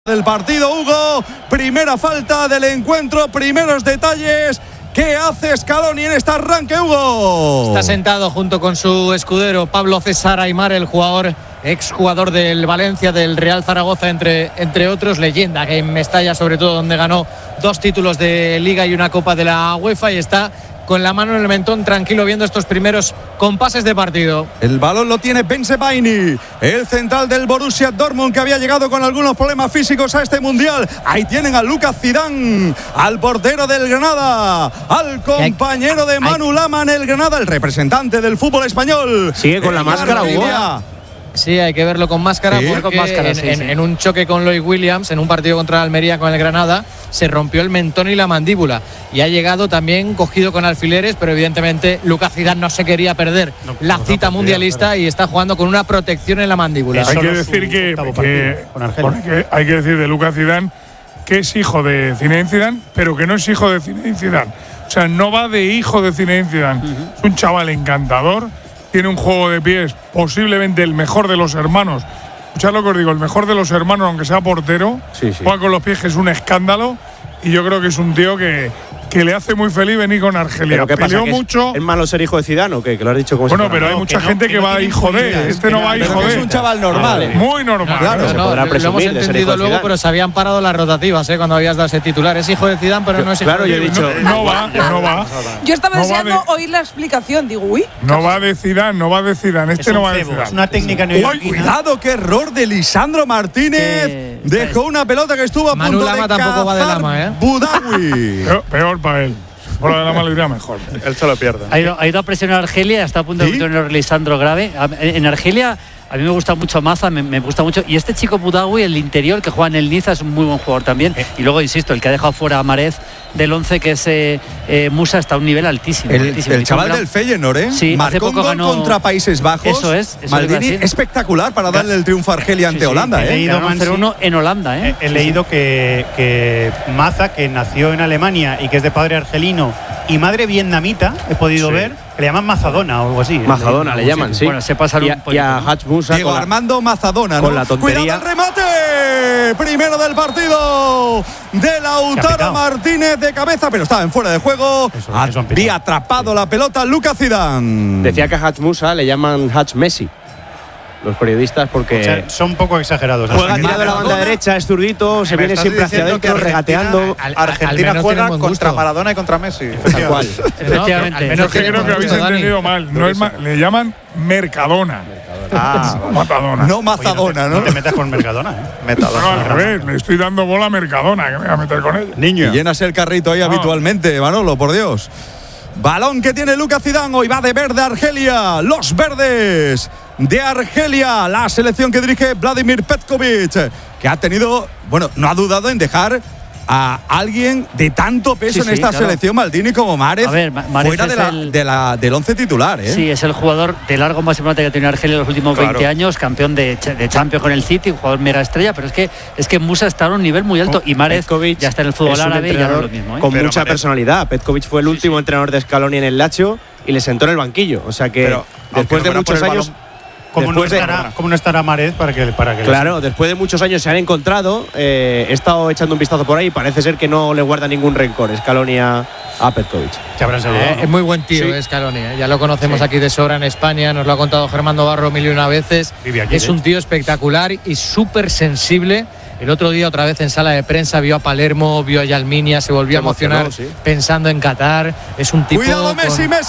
Del partido, Hugo, primera falta del encuentro, primeros detalles. ¿Qué hace Scaloni en este arranque, Hugo? Está sentado junto con su escudero Pablo César Aimar, el jugador, exjugador del Valencia, del Real Zaragoza, entre otros, leyenda que en Mestalla, sobre todo, donde ganó 2 títulos de Liga y una Copa de la UEFA, y está con la mano en el mentón, tranquilo, viendo estos primeros compases de partido. El balón lo tiene Ben Sebaini, el central del Borussia Dortmund, que había llegado con algunos problemas físicos a este Mundial. Ahí tienen a Lucas Zidane, al portero del Granada, al compañero de Manu Lama en el Granada, el representante del fútbol español. Sigue con la máscara, Hugo. Sí, hay que verlo con máscara, sí, porque con máscara, en un choque con Lloyd Williams, en un partido contra Almería con el Granada, se rompió el mentón y la mandíbula, y ha llegado también cogido con alfileres, pero evidentemente Lucas Zidane no se quería perder la cita mundialista y está jugando con una protección en la mandíbula. Hay que decir hay que decir de Lucas Zidane que es hijo de Zinedine Zidane, pero que no es hijo de Zinedine Zidane. O sea, no va de hijo de Zinedine Zidane. Es un chaval encantador. Tiene un juego de pies posiblemente el mejor de los hermanos. Escuchad lo que os digo, el mejor de los hermanos, aunque sea portero. Sí. Juega con los pies, que es un escándalo. Y yo creo que es un tío que le hace muy feliz venir con Argelia. Peleó mucho. ¿Es malo ser hijo de Zidane o qué? Que lo has dicho como bueno, pero hay mucha gente que va a hijo de. Este no va a hijo de. Es un chaval normal. Muy normal. Claro, lo hemos entendido luego, pero se habían parado las rotativas cuando habías dado ese titular. Es hijo de Zidane, pero no es hijo de. Claro, yo he dicho. No va. Yo estaba deseando oír la explicación. Digo, uy. No va de Zidane. Este no va de Zidane. Es una técnica neoyorquina. Cuidado, qué error de Lisandro Martínez. Dejó una pelota que estuvo a punto Manu Lama de tampoco va de Lama, Budawi. Peor para él. Por lo de la mala idea, mejor. Él se lo pierde. Ha ido a presionar a Argelia y está a punto de meter un Lisandro grave. En Argelia a mí me gusta mucho Maza, me gusta mucho. Y este chico Budawi, el interior, que juega en el Niza, es un muy buen jugador también. Y luego, insisto, el que ha dejado fuera a Marez del 11, que es Musa, está a un nivel altísimo. El chaval del Feyenoord, ¿eh? Sí, marcó hace poco un gol ganó contra Países Bajos. Eso es. Maldini, espectacular para darle el triunfo a Argelia ante Holanda, He leído 0-1 en Holanda, He leído que Maza, que nació en Alemania y que es de padre argelino y madre vietnamita, he podido ver, que le llaman Mazadona o algo así. Mazadona le llaman, sí. Bueno, se pasaron un poquito. Y a Hach Musa Diego Armando Mazadona, ¿no? Con la tontería. ¡Cuidado el remate! Primero del partido de Lautaro Martínez de cabeza, pero estaba en fuera de juego. Había atrapado la pelota Lucas Zidane. Decía que a Hach Musa le llaman Hach Messi los periodistas, porque o sea, son un poco exagerados. Juega tirado a la banda derecha, es zurdito, se viene siempre hacia adentro, regateando. Argentina juega contra Maradona y contra Messi. Tal cual. Efectivamente. Yo creo que habéis entendido mal. No es le llaman Mercadona. Matadona. No Mazadona, ¿no? No te metas con Mercadona, No, al revés, le estoy dando bola a Mercadona, que me voy a meter con ella. Y llenas el carrito ahí habitualmente, Manolo, por Dios. Balón que tiene Lucas Zidane, hoy va de verde Argelia, los verdes de Argelia, la selección que dirige Vladimir Petkovic, que ha tenido, no ha dudado en dejar a alguien de tanto peso en esta selección, Maldini, como Mahrez, fuera del 11 titular, ¿eh? Sí, es el jugador de largo más importante que ha tenido Argelia en los últimos 20 años, campeón de Champions con el City, un jugador mega estrella, pero es que Musa está a un nivel muy alto y Mahrez ya está en el fútbol árabe y ya no es lo mismo, con mucha personalidad. Petkovic fue el último entrenador de Scaloni en el Lazio y le sentó en el banquillo, o sea que después de muchos años. ¿Cómo no estará Mahrez para que Claro, después de muchos años se han encontrado. He estado echando un vistazo por ahí y parece ser que no le guarda ningún rencor Scaloni a Petkovic. Es muy buen tío, Scaloni. Ya lo conocemos aquí de sobra en España, nos lo ha contado Germán Barro mil y una veces. Es un tío espectacular y súper sensible. El otro día, otra vez en sala de prensa, vio a Palermo, vio a Yalminia, se volvió a emocionar pensando en Qatar. Es un tipo. Cuidado, Messi. Gol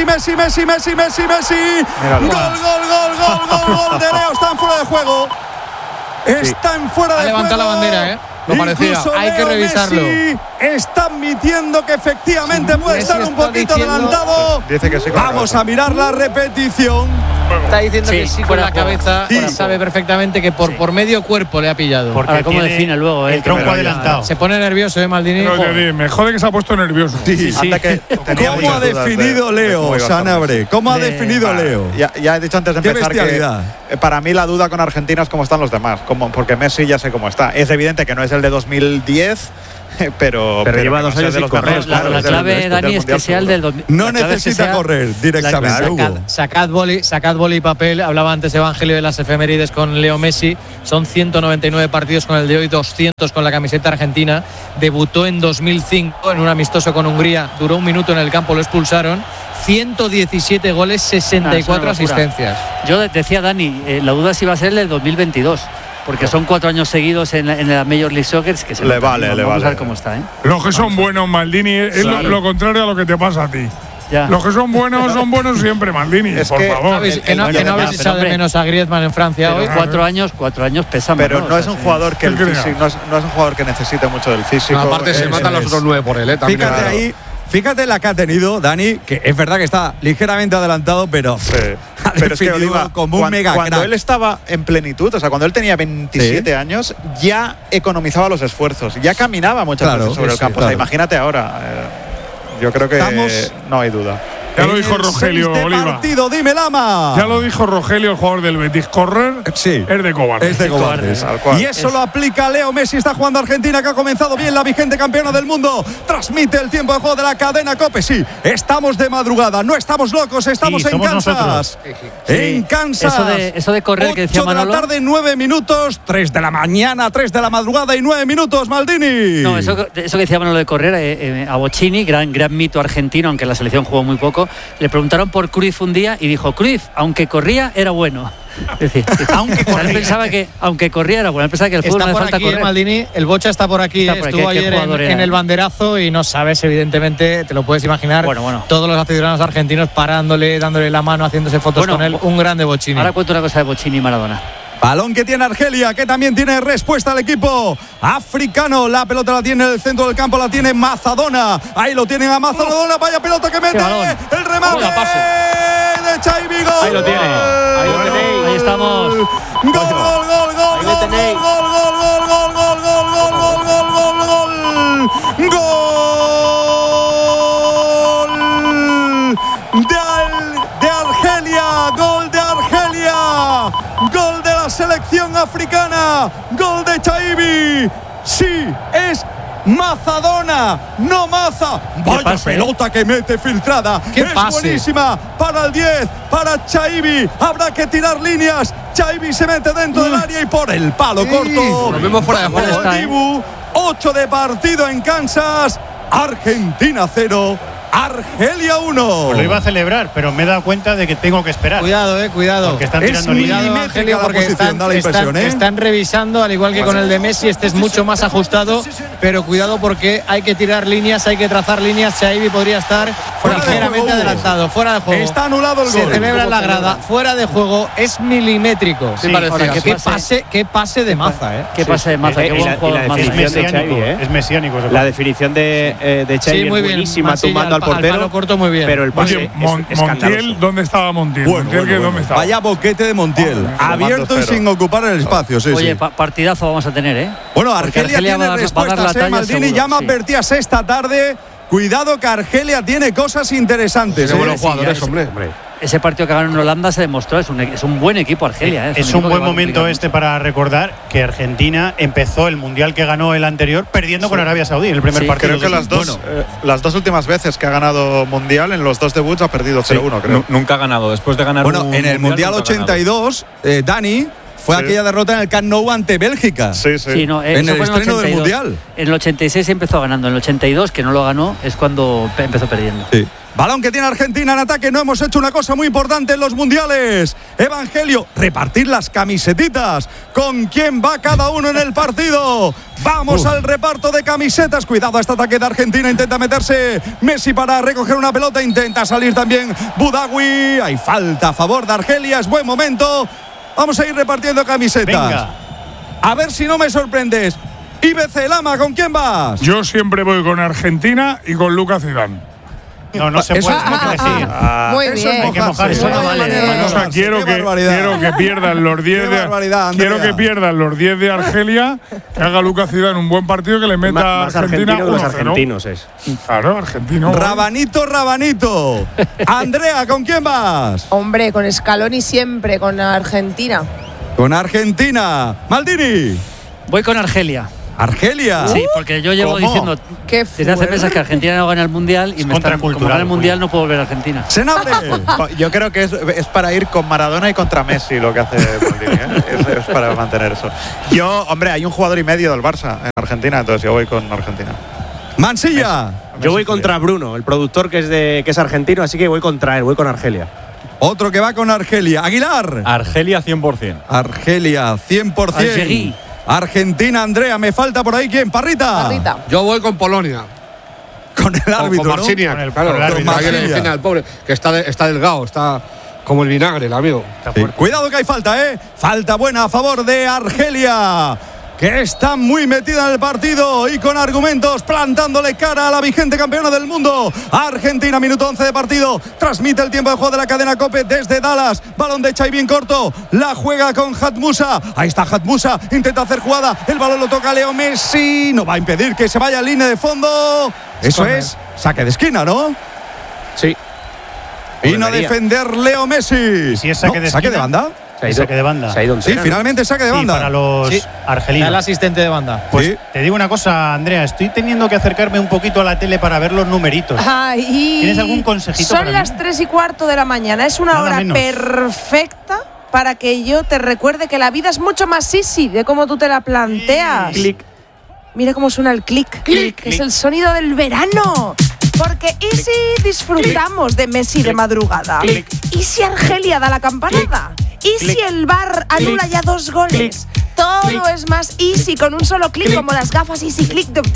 de Leo. Está en fuera de juego. Está en fuera de juego. Ha levantado la bandera, No parecía. Hay que revisarlo. Messi está admitiendo que efectivamente puede estar un poquito adelantado. Dice que sí. Vamos a mirar la repetición. Está diciendo que sí con la cabeza. Sabe perfectamente que por medio cuerpo le ha pillado. Porque ¿cómo define luego? El tronco adelantado. Se pone nervioso, Maldini. Me jode que se ha puesto nervioso. ¿Cómo ha definido Leo, Sanabre? ¿Cómo ha definido Leo? Ya he dicho antes de empezar que para mí la duda con Argentina es cómo están los demás. Porque Messi ya sé cómo está. Es evidente que no es el de 2010. pero lleva 2 años sin correr. La clave, Dani, es que sea el del 2000. No necesita correr directamente, Hugo. Sacad boli y papel. Hablaba antes Evangelio de las efemérides con Leo Messi. Son 199 partidos con el de hoy, 200 con la camiseta argentina. Debutó en 2005 en un amistoso con Hungría. Duró 1 minuto en el campo, lo expulsaron. 117 goles, 64 asistencias. Yo decía, Dani, la duda es si va a ser el del 2022. Porque son 4 años seguidos en la Major League Soccer, que se le vale. Vamos a ver cómo está, ¿eh? Los que son buenos, Maldini, es lo contrario a lo que te pasa a ti. Ya. Los que son buenos siempre, Maldini, por favor. Que no habéis echado de menos a Griezmann en Francia hoy. 4 años pesan. Pero no es un jugador que no es un jugador que necesite mucho del físico. No, aparte se matan los otros 9 por él, también. Fíjate ahí. Fíjate la que ha tenido Dani, que es verdad que está ligeramente adelantado, pero pero es que Oliva, como un mega cuando crack. él estaba en plenitud, o sea, cuando él tenía 27 años, ya economizaba los esfuerzos, ya caminaba muchas veces sobre el campo. O sea, imagínate ahora. Yo creo que no hay duda. Ya lo dijo Rogelio, Oliva. Partido, dime, Lama. Ya lo dijo Rogelio, el jugador del Betis. Correr es de cobardes. Es de cobardes. Y eso lo aplica Leo Messi. Está jugando Argentina, que ha comenzado bien, la vigente campeona del mundo. Transmite el tiempo de juego de la cadena COPE. Sí, estamos de madrugada. No estamos locos, estamos en Kansas. En Kansas. Eso de correr que decía Manolo. 8 de la tarde, 9 minutos. 3 de la mañana, 3 de la madrugada y 9 minutos, Maldini. No, eso que decía Manolo de correr, a Bochini, gran mito argentino, aunque la selección jugó muy poco. Le preguntaron por Cruyff un día y dijo: Cruyff, aunque corría, era bueno. Es decir, él pensaba que aunque corría era bueno. Él pensaba que el fútbol no hace falta correr. Maldini, el Bocha está por aquí. Estuvo ayer en el banderazo y no sabes, evidentemente, te lo puedes imaginar. Bueno. Todos los aficionados argentinos parándole, dándole la mano, haciéndose fotos con él. Un grande Bochini. Ahora cuento una cosa de Bochini y Maradona. Balón que tiene Argelia, que también tiene respuesta al equipo africano. La pelota la tiene en el centro del campo, la tiene Mazadona. Ahí lo tienen a Mazadona. Vaya pelota que mete. El remate de Chaibi. Gol. Ahí lo tiene. Ahí lo tenéis. Ahí estamos. Gol. Ahí lo tenéis. De Argelia. Gol de Argelia. Gol de la selección africana. Gol de Chaibi. Sí, es Mazadona, no Maza. Vaya pelota que mete filtrada. Buenísima para el 10, para Chaibi. Habrá que tirar líneas. Chaibi se mete dentro del área y por el palo corto. Nos vemos fuera de juego. 8 de partido en Kansas. Argentina 0. Argelia 1. Pues lo iba a celebrar, pero me he dado cuenta de que tengo que esperar. Cuidado. Porque están tirando líneas. Porque están revisando, al igual que con el de Messi, este es mucho más ajustado, pero cuidado porque hay que tirar líneas, hay que trazar líneas. Chaibi podría estar ligeramente adelantado, fuera de juego. Está anulado el gol. Se celebra en la grada, fuera de juego, es milimétrico. Sí, qué pase de Maza, ¿eh? Qué pase de Maza, qué buen juego. Es mesiánico. La definición de Chaibi es buenísima, tumbando al portero. Lo corto muy bien. Pero el pase Montiel, ¿dónde estaba Montiel? ¿Dónde estaba? Vaya boquete de Montiel. Abierto y sin ocupar el espacio. Oye, partidazo vamos a tener, ¿eh? Bueno, Argelia tiene respuestas. Maldini ya me advertías esta tarde. Cuidado que Argelia tiene cosas interesantes. Tiene buenos jugadores, hombre. Ese partido que ganó en Holanda se demostró, es un buen equipo Argelia. Es un buen momento para recordar que Argentina empezó el Mundial que ganó el anterior perdiendo con Arabia Saudí en el primer partido. Creo que las dos últimas veces que ha ganado Mundial, en los 2 debuts ha perdido 0-1, creo. Nunca ha ganado, después de ganar en el Mundial 82, Dani, fue aquella derrota en el Camp Nou ante Bélgica. No, en el estreno del Mundial. En el 86 empezó ganando, en el 82, que no lo ganó, es cuando empezó perdiendo. Sí. Balón que tiene Argentina en ataque. No hemos hecho una cosa muy importante en los mundiales. Evangelio, repartir las camisetitas. ¿Con quién va cada uno en el partido? Vamos al reparto de camisetas. Cuidado a este ataque de Argentina. Intenta meterse Messi para recoger una pelota. Intenta salir también Boudaoui. Hay falta a favor de Argelia. Es buen momento. Vamos a ir repartiendo camisetas. Venga. A ver si no me sorprendes. IBC Lama, ¿con quién vas? Yo siempre voy con Argentina y con Lucas Zidane. No se puede elegir. Muy bien. Hay que mojarse. Eso no vale. O sea, quiero que pierdan los 10 de Argelia, que haga Lucas Zidane un buen partido, que le meta más a Argentina argentino que los argentinos es. Claro, argentino. Rabanito. Andrea, ¿con quién vas? Hombre, con Scaloni siempre, con Argentina. Con Argentina. Maldini. Voy con Argelia. Argelia. Sí, porque yo llevo diciendo desde hace meses que Argentina no gana el Mundial y como gana el Mundial no puedo volver a Argentina. ¡Senabre! Yo creo que es para ir con Maradona y contra Messi lo que hace Maldini, ¿eh? es para mantener eso. Yo, hombre, hay un jugador y medio del Barça en Argentina, entonces yo voy con Argentina. Mansilla. Yo voy contra Bruno, el productor que es argentino, así que voy contra él, voy con Argelia. Otro que va con Argelia. Aguilar. Argelia 100%. Argelia 100%. Algerí. Argentina, Andrea. Me falta por ahí, ¿quién? Parrita. Yo voy con Polonia. Con el árbitro, con Marciniak, ¿no? claro. Con el árbitro. Ahí le decían al pobre, que está delgado, está como el vinagre, el amigo. Sí. Cuidado que hay falta, ¿eh? Falta buena a favor de Argelia, que está muy metida en el partido y con argumentos plantándole cara a la vigente campeona del mundo. Argentina, minuto 11 de partido. Transmite el tiempo de juego de la cadena COPE desde Dallas. Balón de Xavi bien corto. La juega con Hatmusa. Ahí está Hatmusa. Intenta hacer jugada. El balón lo toca Leo Messi. No va a impedir que se vaya a línea de fondo. Eso es saque de esquina, ¿no? Sí. Vino a defender Leo Messi. Si es saque de esquina. ¿Saque de banda? Saque de banda. Sí, finalmente saque de banda. Para los argelinos. El asistente de banda. Pues te digo una cosa, Andrea, estoy teniendo que acercarme un poquito a la tele para ver los numeritos. ¿Tienes algún consejito para Son las 3:15 de la mañana. Es una hora perfecta para que yo te recuerde que la vida es mucho más easy de cómo tú te la planteas. Clic. Mira cómo suena el clic. Que es el sonido del verano. Porque ¿y si disfrutamos de Messi de madrugada? ¿Y si Argelia da la campanada? ¿Y si el VAR anula ya 2 goles? Todo es más easy con un solo clic, como las gafas Easy Click de